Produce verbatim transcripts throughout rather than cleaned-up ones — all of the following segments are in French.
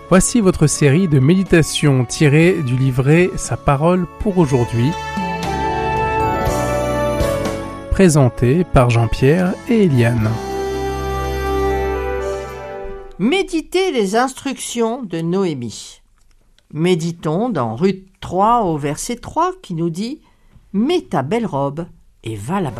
Voici votre série de méditations tirées du livret Sa parole pour aujourd'hui, présentée par Jean-Pierre et Eliane. Méditez les instructions de Noémie. Méditons dans Ruth trois au verset trois qui nous dit « Mets ta belle robe et va là-bas ».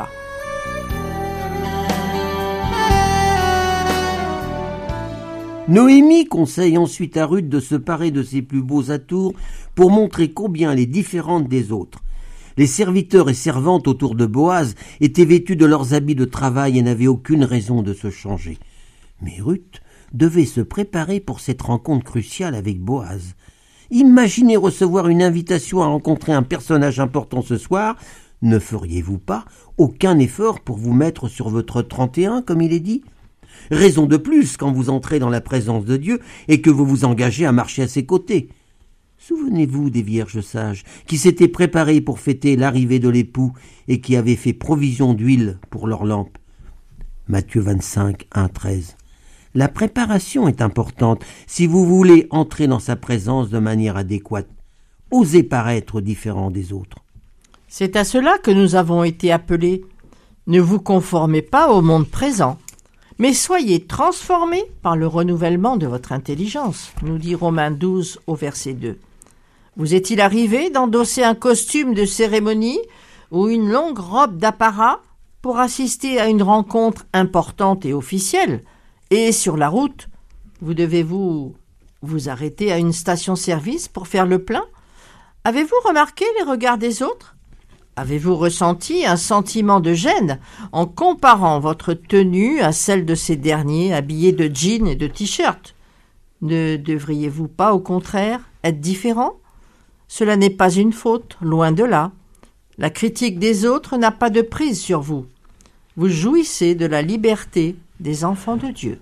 Noémie conseille ensuite à Ruth de se parer de ses plus beaux atours pour montrer combien elle est différente des autres. Les serviteurs et servantes autour de Boaz étaient vêtus de leurs habits de travail et n'avaient aucune raison de se changer. Mais Ruth devait se préparer pour cette rencontre cruciale avec Boaz. Imaginez recevoir une invitation à rencontrer un personnage important ce soir. Ne feriez-vous pas aucun effort pour vous mettre sur votre trente et un, comme il est dit ? Raison de plus quand vous entrez dans la présence de Dieu et que vous vous engagez à marcher à ses côtés. Souvenez-vous des vierges sages qui s'étaient préparées pour fêter l'arrivée de l'époux et qui avaient fait provision d'huile pour leurs lampes. Matthieu vingt-cinq, un, treize. La préparation est importante si vous voulez entrer dans sa présence de manière adéquate. Osez paraître différent des autres. C'est à cela que nous avons été appelés. Ne vous conformez pas au monde présent, mais soyez transformés par le renouvellement de votre intelligence, nous dit Romains douze au verset deux. Vous est-il arrivé d'endosser un costume de cérémonie ou une longue robe d'apparat pour assister à une rencontre importante et officielle, et sur la route, vous devez-vous vous arrêter à une station-service pour faire le plein ? Avez-vous remarqué les regards des autres ? Avez-vous ressenti un sentiment de gêne en comparant votre tenue à celle de ces derniers habillés de jeans et de t-shirt ? Ne devriez-vous pas, au contraire, être différent ? Cela n'est pas une faute, loin de là. La critique des autres n'a pas de prise sur vous. Vous jouissez de la liberté des enfants de Dieu.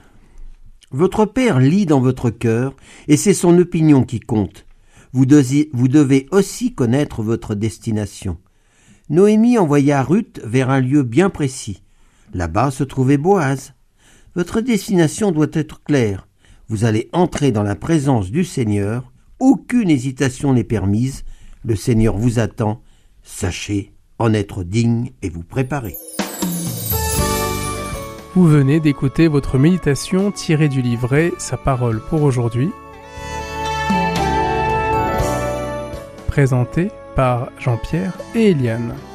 Votre Père lit dans votre cœur et c'est son opinion qui compte. Vous devez, vous devez aussi connaître votre destination. Noémie envoya Ruth vers un lieu bien précis. Là-bas se trouvait Boaz. Votre destination doit être claire. Vous allez entrer dans la présence du Seigneur. Aucune hésitation n'est permise. Le Seigneur vous attend. Sachez en être digne et vous préparer. Vous venez d'écouter votre méditation tirée du livret Sa parole pour aujourd'hui, présenté par Jean-Pierre et Eliane.